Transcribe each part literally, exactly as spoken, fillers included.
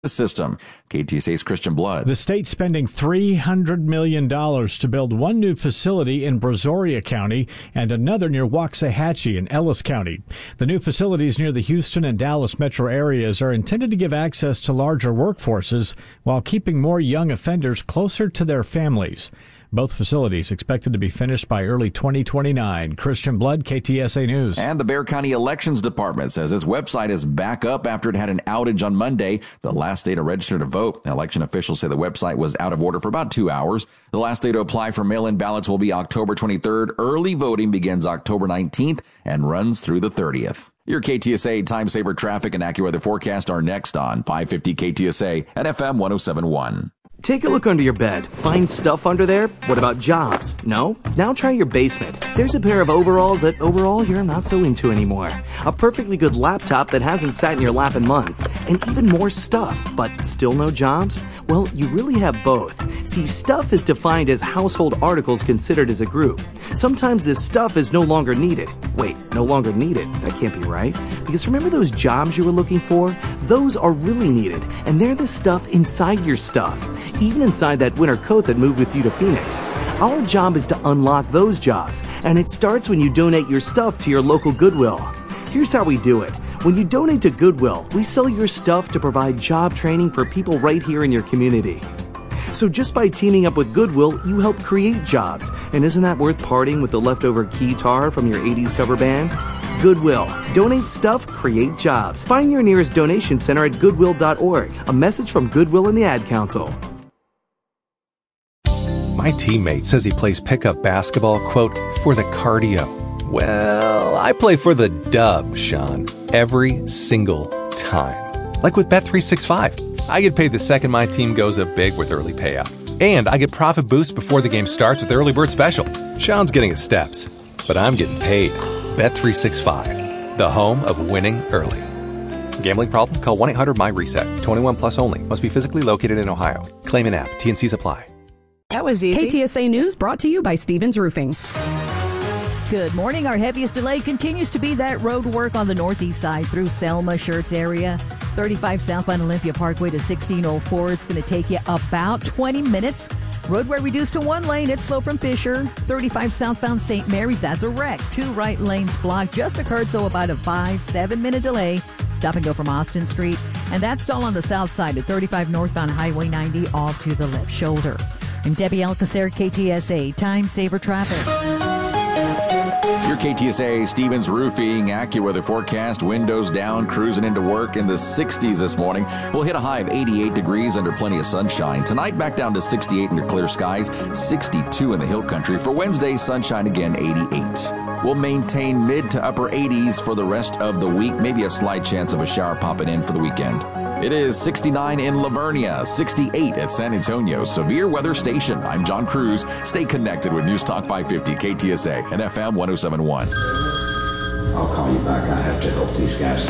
system. K T S A's Christian Blood. The state's spending three hundred million dollars to build one new facility in Brazoria County and another near Waxahachie in Ellis County. The new facilities near the Houston and Dallas metro areas are intended to give access to larger workforces while keeping more young offenders closer to their families. Both facilities expected to be finished by early twenty twenty-nine. Christian Blood, K T S A News. And the Bexar County Elections Department says its website is back up after it had an outage on Monday, the last day to register to vote. Election officials say the website was out of order for about two hours. The last day to apply for mail-in ballots will be October twenty-third. Early voting begins October nineteenth and runs through the thirtieth. Your K T S A Time Saver traffic and AccuWeather forecast are next on five fifty K T S A and F M one oh seven point one. Take a look under your bed. Find stuff under there? What about jobs? No? Now try your basement. There's a pair of overalls that overall you're not so into anymore. A perfectly good laptop that hasn't sat in your lap in months. And even more stuff, but still no jobs? Well, you really have both. See, stuff is defined as household articles considered as a group. Sometimes this stuff is no longer needed. Wait, no longer needed? That can't be right. Because remember those jobs you were looking for? Those are really needed. And they're the stuff inside your stuff. Even inside that winter coat that moved with you to Phoenix. Our job is to unlock those jobs, and it starts when you donate your stuff to your local Goodwill. Here's how we do it. When you donate to Goodwill, we sell your stuff to provide job training for people right here in your community. So just by teaming up with Goodwill, you help create jobs. And isn't that worth parting with the leftover keytar from your eighties cover band? Goodwill. Donate stuff, create jobs. Find your nearest donation center at goodwill dot org. A message from Goodwill and the Ad Council. My teammate says he plays pickup basketball, quote, for the cardio. Well, I play for the dub, Sean, every single time. Like with Bet three sixty-five. I get paid the second my team goes up big with early payout. And I get profit boost before the game starts with the early bird special. Sean's getting his steps, but I'm getting paid. Bet three sixty-five, the home of winning early. Gambling problem? Call one eight hundred M Y reset. twenty-one plus only. Must be physically located in Ohio. Claim an app. T and Cs apply. That was easy. K T S A News brought to you by Stevens Roofing. Good morning. Our heaviest delay continues to be that road work on the northeast side through Selma, Schertz area. thirty-five southbound Olympia Parkway to sixteen oh four. It's going to take you about twenty minutes. Roadway reduced to one lane. It's slow from Fisher. thirty-five southbound Saint Mary's. That's a wreck. Two right lanes blocked. Just occurred, so about a five, seven minute delay. Stop and go from Austin Street. And that's all on the south side at thirty-five northbound Highway ninety off to the left shoulder. I'm Debbie Alcacer, K T S A Time Saver Traffic. Your K T S A Stevens Roofing AccuWeather forecast. Windows down, cruising into work in the sixties this morning. We'll hit a high of eighty-eight degrees under plenty of sunshine. Tonight, back down to sixty-eight under clear skies, sixty-two in the hill country. For Wednesday, sunshine again, eighty-eight. We'll maintain mid to upper eighties for the rest of the week. Maybe a slight chance of a shower popping in for the weekend. It is sixty-nine in Lavernia, sixty-eight at San Antonio. Severe Weather Station. I'm John Cruz. Stay connected with News Talk five fifty K T S A and F M one oh seven point one. I'll call you back. I have to help these guys.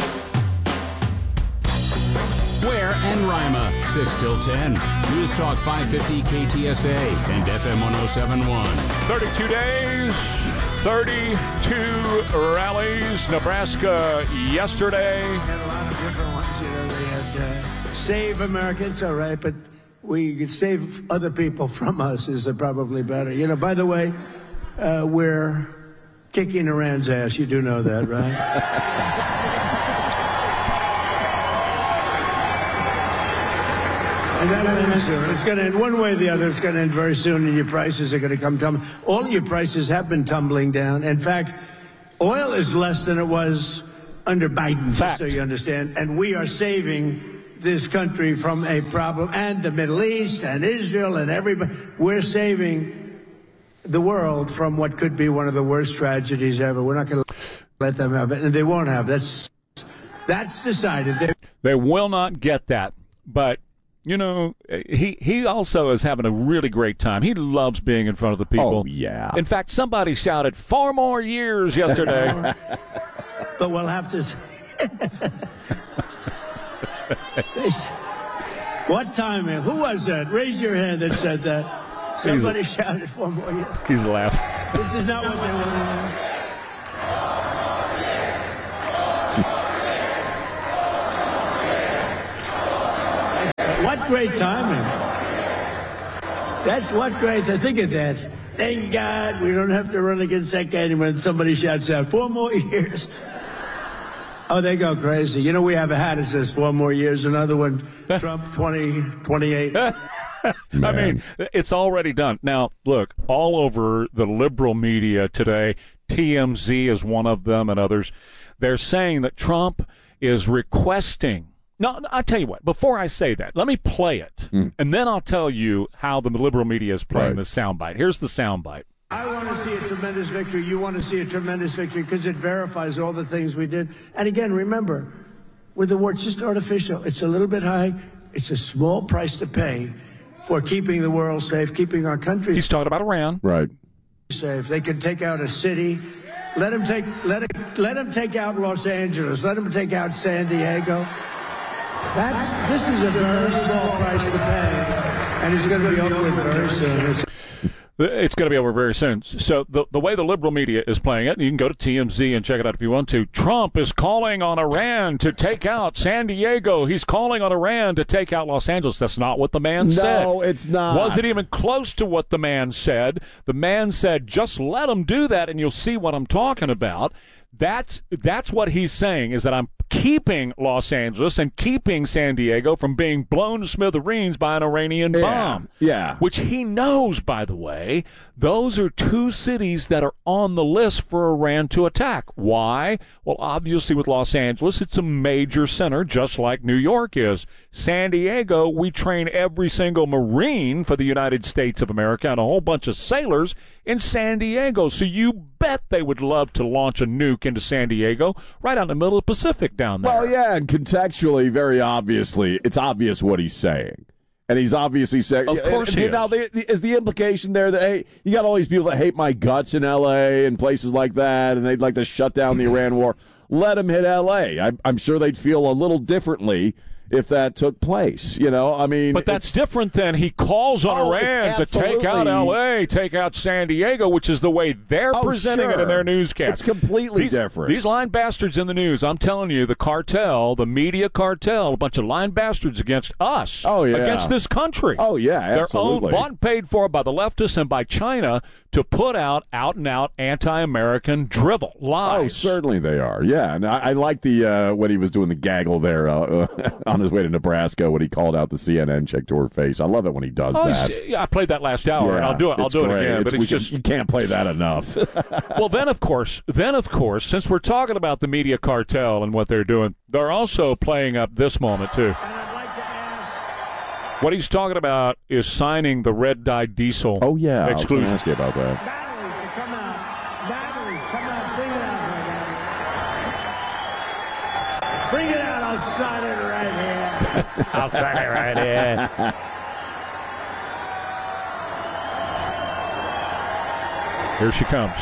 Ware and Rima, six till ten. News Talk five fifty K T S A and F M one oh seven point one. thirty-two days, thirty-two rallies. Nebraska yesterday. Had a lot of different ones. You know, they had uh, Save America. It's all right, but we could save other people from us is probably better. You know, by the way, uh, we're kicking Iran's ass. You do know that, right? And that'll end soon. It's going to end one way or the other. It's going to end very soon, and your prices are going to come tumbling. All your prices have been tumbling down. In fact, oil is less than it was under Biden, just so you understand. And we are saving this country from a problem, and the Middle East and Israel and everybody. We're saving the world from what could be one of the worst tragedies ever. We're not going to let them have it, and they won't have. That's that's decided. They, they will not get that, but. You know, he he also is having a really great time. He loves being in front of the people. Oh, yeah. In fact, somebody shouted, four more years yesterday. But we'll have to... What time? Who was that? Raise your hand that said that. Somebody He's, shouted four more years. He's laughing. This is not what they want to know. What great timing. That's what great. I think of that. Thank God we don't have to run against that guy anymore. And somebody shouts out, four more years. Oh, they go crazy. You know, we have a hat that says four more years. Another one, Trump twenty twenty-eight. I mean, it's already done. Now, look, all over the liberal media today, T M Z is one of them and others, they're saying that Trump is requesting. No, I'll tell you what, before I say that, let me play it, mm. and then I'll tell you how the liberal media is playing right. the soundbite. Here's the soundbite. I want to see a tremendous victory. You want to see a tremendous victory because it verifies all the things we did. And again, remember, with the war, it's just artificial. It's a little bit high. It's a small price to pay for keeping the world safe, keeping our country. He's talking about Iran, right? Safe. They could take out a city. Let him take. Let it. Let him take out Los Angeles. Let him take out San Diego. That's. This is a very small price to pay, and it's going to be over with very soon. It's going to be over very soon. So the the way the liberal media is playing it, and you can go to T M Z and check it out if you want to, Trump is calling on Iran to take out San Diego. He's calling on Iran to take out Los Angeles. That's not what the man no, said. No, it's not. Wasn't even close to what the man said. The man said, just let him do that, and you'll see what I'm talking about. That's that's what he's saying, is that I'm keeping Los Angeles and keeping San Diego from being blown to smithereens by an Iranian yeah, bomb. Yeah. Which he knows, by the way, those are two cities that are on the list for Iran to attack. Why? Well, obviously with Los Angeles, it's a major center, just like New York is. San Diego, we train every single Marine for the United States of America and a whole bunch of sailors in San Diego. So you bet they would love to launch a nuke into San Diego right out in the middle of the Pacific down there. Well, yeah, and contextually, very obviously, it's obvious what he's saying. And he's obviously saying, of course and, he and now is. there, is the implication there that, hey, you got all these people that hate my guts in L A and places like that, and they'd like to shut down the Iran war. Let them hit L A. I, I'm sure they'd feel a little differently if that took place, you know, I mean. But that's different than he calls on oh, Iran to take out L A, take out San Diego, which is the way they're oh, presenting sure. it in their newscast. It's completely these, different. These lying bastards in the news, I'm telling you, the cartel, the media cartel, a bunch of lying bastards against us, oh, yeah. against this country. Oh, yeah, absolutely. They're owned, bought and paid for by the leftists and by China to put out out-and-out anti-American drivel, lies. Oh, certainly they are, yeah. And I, I like the, uh, when he was doing the gaggle there uh, on his way to Nebraska, when he called out the C N N chick to her face. I love it when he does oh, that. Yeah, I played that last hour, yeah, and I'll do it. I'll do great. it again. It's, but it's just can, you can't play that enough. Well, then of course, then of course, since we're talking about the media cartel and what they're doing, they're also playing up this moment too. What he's talking about is signing the red dye diesel. Oh yeah, exclusion. I was going to ask you about that. Batteries, come out. Batteries, come out. Bring it out, Bring it out. I'll sign it right here. I'll sign it right here. Here she comes.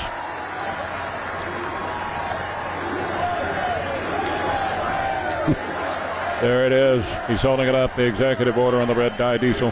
There it is. He's holding it up, the executive order on the red dye diesel.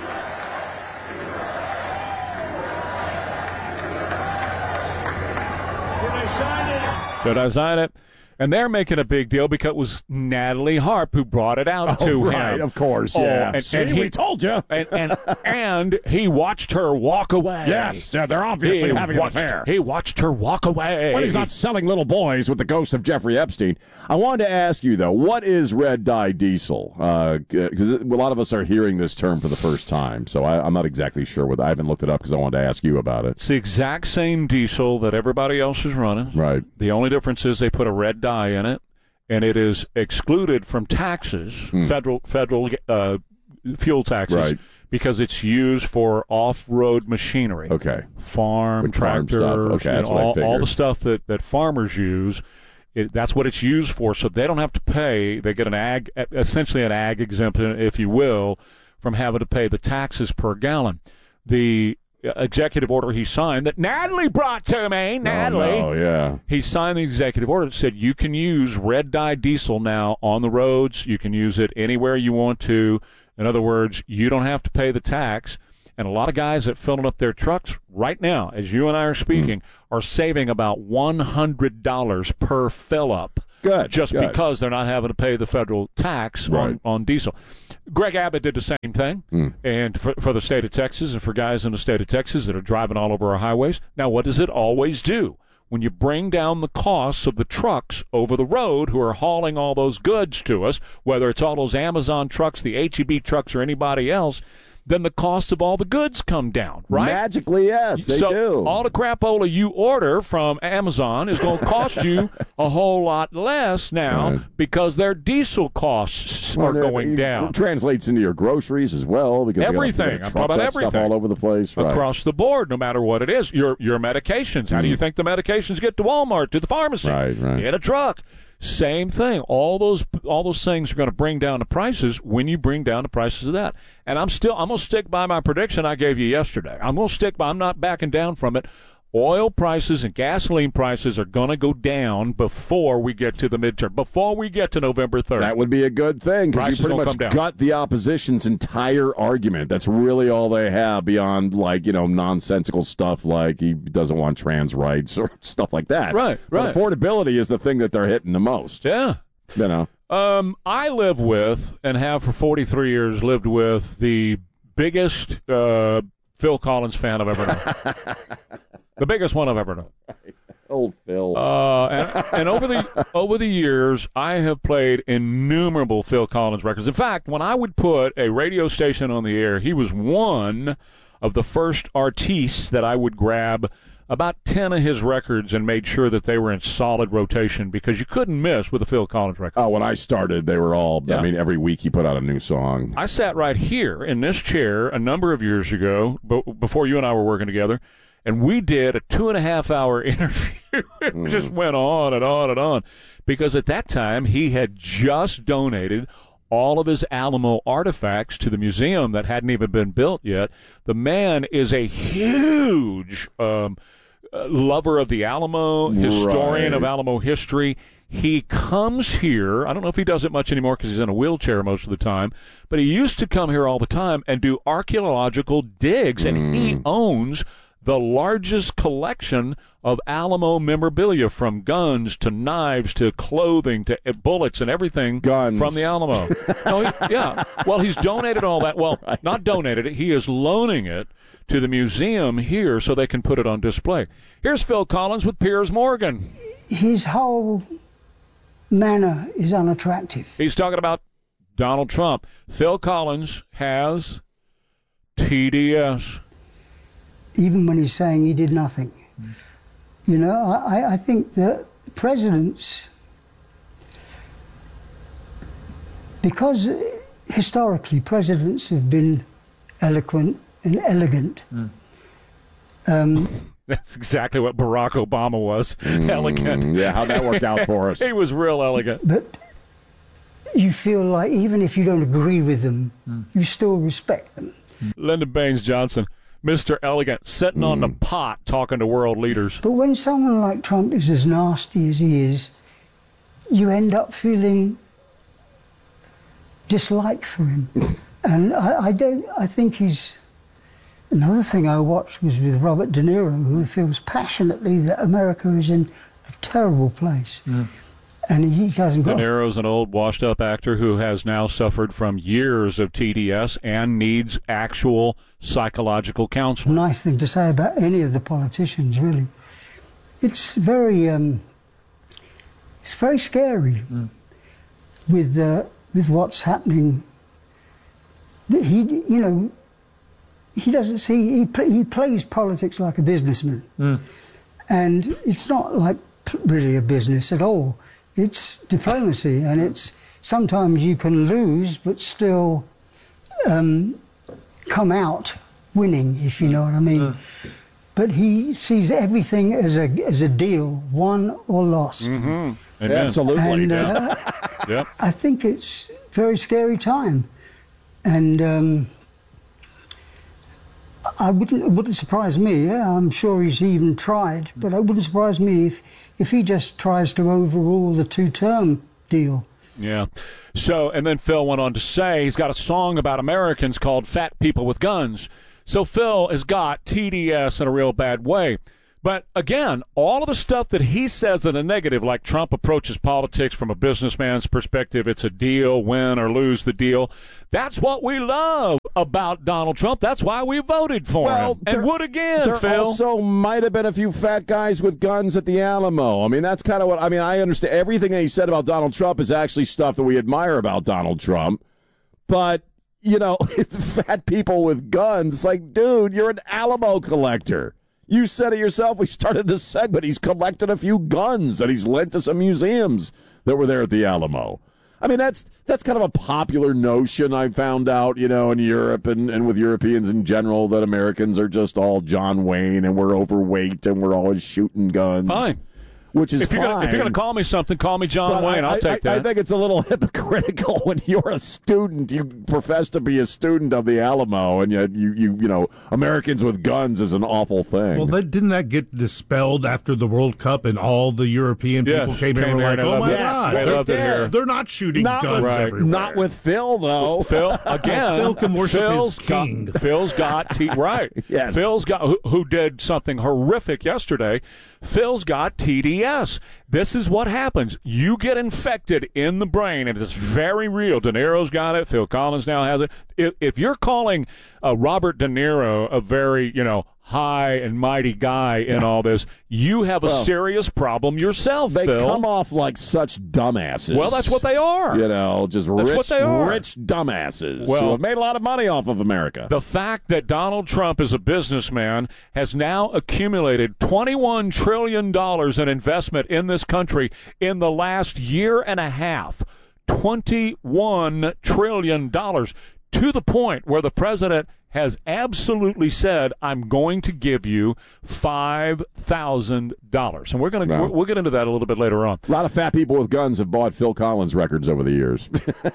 Should I sign it? Should I sign it? And they're making a big deal because it was Natalie Harp who brought it out oh, to right, him. Of course, oh, yeah. And, See, and he we told you. And, and and he watched her walk away. Yes, uh, they're obviously he having watched, an affair. He watched her walk away. But he's not selling little boys with the ghost of Jeffrey Epstein. I wanted to ask you, though, what is red dye diesel? Because uh, a lot of us are hearing this term for the first time, so I, I'm not exactly sure. What I haven't looked it up because I wanted to ask you about it. It's the exact same diesel that everybody else is running. Right. The only difference is they put a red dye in it, and it is excluded from taxes, hmm. federal federal uh, fuel taxes, right. because it's used for off-road machinery. Okay. Farm, With farm tractor, stuff. Okay, that's know, what I all, figured. all the stuff that, that farmers use. It, that's what it's used for, so they don't have to pay. They get an ag, essentially an ag exemption, if you will, from having to pay the taxes per gallon. The executive order he signed that Natalie brought to me, Natalie. Oh, no, yeah. He signed the executive order that said you can use red dye diesel now on the roads. You can use it anywhere you want to. In other words, you don't have to pay the tax. And a lot of guys that filling up their trucks right now, as you and I are speaking, mm. are saving about one hundred dollars per fill-up. Good. Just good. because they're not having to pay the federal tax Right. on, on diesel. Greg Abbott did the same thing, mm. and for, for the state of Texas and for guys in the state of Texas that are driving all over our highways. Now, what does it always do? When you bring down the costs of the trucks over the road who are hauling all those goods to us, whether it's all those Amazon trucks, the H E B trucks, or anybody else, then the cost of all the goods come down, right? Magically, yes, they so do. all the crapola you order from Amazon is going to cost you a whole lot less now Right. because their diesel costs Well, are it- going it down. Translates into your groceries as well. Because you gotta- you Everything. gotta I'm truck talking about that stuff everything. all over the place. Right. Across the board, no matter what it is. Your your medications. How do you think the medications get to Walmart, to the pharmacy? Right, right. In a truck. Same thing. All those all those things are going to bring down the prices when you bring down the prices of that. And I'm still I'm going to stick by my prediction I gave you yesterday. I'm going to stick by. I'm not backing down from it. Oil prices and gasoline prices are going to go down before we get to the midterm, before we get to November third. That would be a good thing because Prices you pretty will much come down. gut the opposition's entire argument. That's really all they have beyond, like, you know, nonsensical stuff like he doesn't want trans rights or stuff like that. Right, right. But affordability is the thing that they're hitting the most. Yeah. You know. Um, I live with and have for forty-three years lived with the biggest uh, Phil Collins fan I've ever known. The biggest one I've ever known. Old Phil. Uh, and, and over the over the years, I have played innumerable Phil Collins records. In fact, when I would put a radio station on the air, he was one of the first artistes that I would grab about ten of his records and made sure that they were in solid rotation because you couldn't miss with a Phil Collins record. Oh, when I started, they were all, Yeah. I mean, every week he put out a new song. I sat right here in this chair a number of years ago, b- before you and I were working together, and we did a two and a half hour interview. It Mm. just went on and on and on because at that time he had just donated all of his Alamo artifacts to the museum that hadn't even been built yet. The man is a huge um, uh, lover of the Alamo, historian Right. of Alamo history. He comes here. I don't know if he does it much anymore because he's in a wheelchair most of the time, but he used to come here all the time and do archaeological digs, and Mm. he owns the largest collection of Alamo memorabilia, from guns to knives to clothing to uh, bullets and everything Guns. from the Alamo. No, he- yeah. Well, he's donated all that. Well, not donated it. He is loaning it to the museum here so they can put it on display. Here's Phil Collins with Piers Morgan. His whole manner is unattractive. He's talking about Donald Trump. Phil Collins has T D S. Even when he's saying he did nothing. You know, I, I think that presidents, because historically presidents have been eloquent and elegant. Mm. Um, That's exactly what Barack Obama was. Elegant. Mm, yeah, how'd that work out for us? He was real elegant. But you feel like even if you don't agree with them, Mm. you still respect them. Lyndon Baines Johnson, Mister Elegant, sitting on the pot talking to world leaders. But when someone like Trump is as nasty as he is, you end up feeling dislike for him. And I, I don't, I think he's, another thing I watched was with Robert De Niro, who feels passionately that America is in a terrible place. Mm. And he hasn't De got... Niro's an old, washed-up actor who has now suffered from years of T D S and needs actual psychological counseling. Nice thing to say about any of the politicians, really. It's very, um, it's very scary Mm. with uh, with what's happening. He, you know, he doesn't see. He pl- he plays politics like a businessman, Mm. and it's not like p- really a business at all. It's diplomacy, and it's sometimes you can lose, but still um, come out winning, if you know what I mean. Mm. But he sees everything as a as a deal, won or lost. Mm-hmm. Yeah, absolutely. And, yeah. uh, Yep. I think it's a very scary time, and um, I wouldn't. It wouldn't surprise me. Yeah, I'm sure he's even tried, but it wouldn't surprise me if if he just tries to overrule the two-term deal. Yeah. So, and then Phil went on to say he's got a song about Americans called Fat People with Guns. So Phil has got T D S in a real bad way. But again, all of the stuff that he says in a negative, like Trump approaches politics from a businessman's perspective, it's a deal, win or lose the deal. That's what we love about Donald Trump. That's why we voted for well, him. And would again, there Phil. also might have been a few fat guys with guns at the Alamo. I mean, that's kind of what, I mean, I understand everything that he said about Donald Trump is actually stuff that we admire about Donald Trump. But, you know, it's fat people with guns. Like, dude, you're an Alamo collector. You said it yourself. We started this segment. He's collected a few guns that he's lent to some museums that were there at the Alamo. I mean, that's that's kind of a popular notion I found out, you know, in Europe and, and with Europeans in general, that Americans are just all John Wayne and we're overweight and we're always shooting guns. Fine. Which is if you're fine. Gonna, if you're going to call me something, call me John but Wayne. I, I'll I, take I, that. I think it's a little hypocritical when you're a student. You profess to be a student of the Alamo, and yet you, you, you know, Americans with guns is an awful thing. Well, that, didn't that get dispelled after the World Cup and all the European people yes, came, came here and were like, oh, my yes, God, they they're, loved it here. they're not shooting not guns with, everywhere. Not with Phil, though. Phil, again, Phil can worship Phil's his king. Got, Phil's got, T- right. Yes. Phil's got, who, who did something horrific yesterday. Phil's got T D S. This is what happens. You get infected in the brain, and it's very real. De Niro's got it. Phil Collins now has it. If, if you're calling uh, Robert De Niro a very, you know, high and mighty guy in all this, you have a well, serious problem yourself, they Phil. They come off like such dumbasses. Well, that's what they are. You know, just that's rich, what they are. rich dumbasses well, who have made a lot of money off of America. The fact that Donald Trump is a businessman has now accumulated twenty-one trillion dollars in investment in this country in the last year and a half. twenty-one trillion dollars, to the point where the president has absolutely said, I'm going to give you five thousand dollars. And we're going to wow. we'll get into that a little bit later on. A lot of fat people with guns have bought Phil Collins records over the years.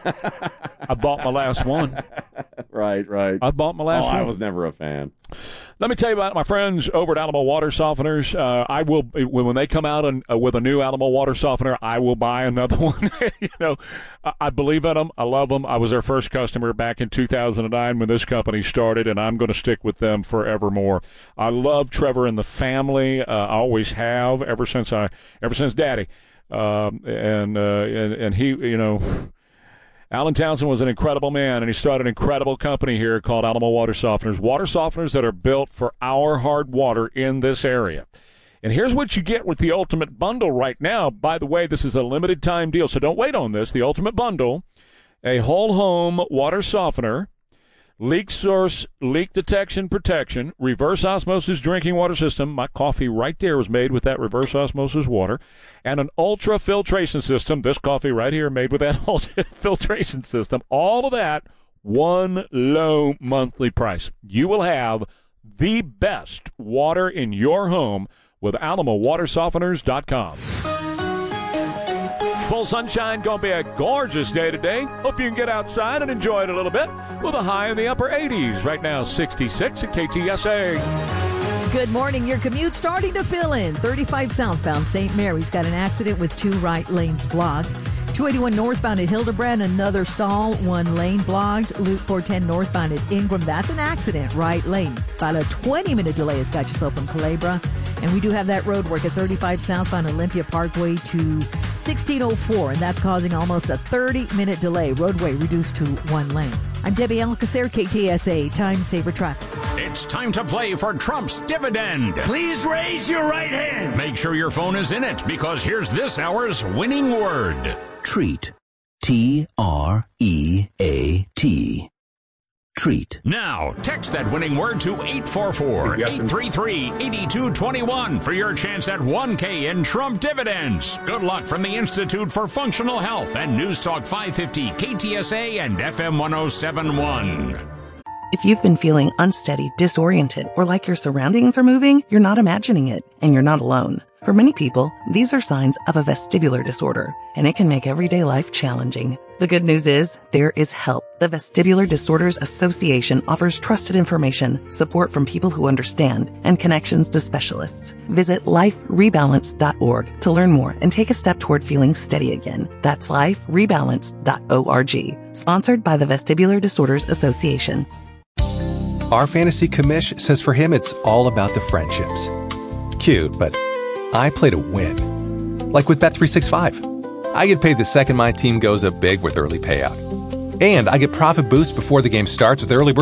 I bought my last one. Right, right. I bought my last oh, one. I was never a fan. Let me tell you about my friends over at Alamo Water Softeners. Uh, I will, when they come out and, uh, with a new Alamo Water Softener, I will buy another one. you know, I, I believe in them. I love them. I was their first customer back in two thousand nine when this company started, and I'm going to stick with them forevermore. I love Trevor and the family. Uh, I always have ever since I, ever since Daddy, um, and uh, and and he, you know. Alan Townsend was an incredible man, and he started an incredible company here called Alamo Water Softeners. Water softeners that are built for our hard water in this area. And here's what you get with the Ultimate Bundle right now. By the way, this is a limited time deal, so don't wait on this. The Ultimate Bundle, a whole home water softener, leak source, leak detection protection, reverse osmosis drinking water system. My coffee right there was made with that reverse osmosis water. And an ultra filtration system. This coffee right here made with that ultra filtration system. All of that, one low monthly price. You will have the best water in your home with Alamo Water Softeners dot com. Full sunshine, going to be a gorgeous day today. Hope you can get outside and enjoy it a little bit with a high in the upper eighties. Right now, sixty-six at K T S A. Good morning. Your commute starting to fill in. thirty-five southbound Saint Mary's got an accident with two right lanes blocked. two eighty-one northbound at Hildebrand, another stall, one lane blocked. Loop four ten northbound at Ingram, that's an accident, right lane. About a twenty-minute delay has got yourself from Culebra. And we do have that road work at thirty-five southbound Olympia Parkway to sixteen oh four, and that's causing almost a thirty-minute delay. Roadway reduced to one lane. I'm Debbie Alcacer, K T S A, Time Saver Traffic. It's time to play for Trump's dividend. Please raise your right hand. Make sure your phone is in it, because here's this hour's winning word. Treat. T R E A T. Treat. Now, text that winning word to eight four four, eight three three, eight two two one for your chance at one K in Trump dividends. Good luck from the Institute for Functional Health and News Talk five fifty, K T S A and F M one oh seven point one. If you've been feeling unsteady, disoriented, or like your surroundings are moving, you're not imagining it, and you're not alone. For many people, these are signs of a vestibular disorder, and it can make everyday life challenging. The good news is, there is help. The Vestibular Disorders Association offers trusted information, support from people who understand, and connections to specialists. Visit life rebalance dot org to learn more and take a step toward feeling steady again. That's life rebalance dot org. Sponsored by the Vestibular Disorders Association. Our fantasy commish says for him it's all about the friendships. cute, but I play to win. Like with Bet three sixty-five. I get paid the second my team goes up big with early payout. And I get profit boost before the game starts with early bird